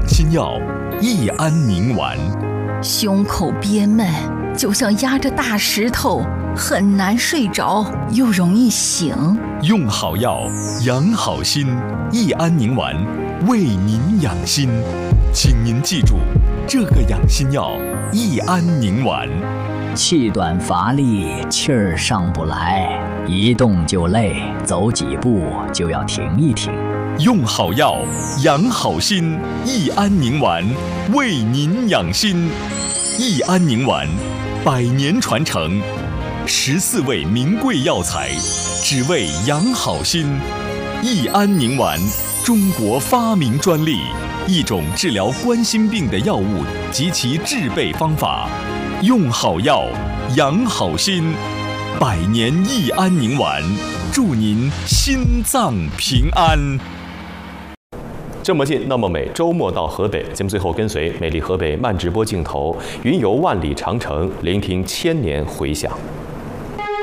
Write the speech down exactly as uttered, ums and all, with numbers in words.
心药益安宁丸。 胸口憋闷，就像压着大石头，很难睡着，又容易醒。 用好药，养好心，益安宁丸为您养心。请您记住，这个养心药益安宁丸。 气短乏力，气儿上不来，一动就累，走几步就要停一停。 用好药，养好心，益安宁丸为您养心。益安宁丸，百年传承，十四味名贵药材，只为养好心。益安宁丸，中国发明专利，一种治疗冠心病的药物及其制备方法。用好药，养好心，百年益安宁丸，祝您心脏平安。 这么近那么美，周末到河北，节目最后跟随美丽河北慢直播镜头，云游万里长城，聆听千年回响。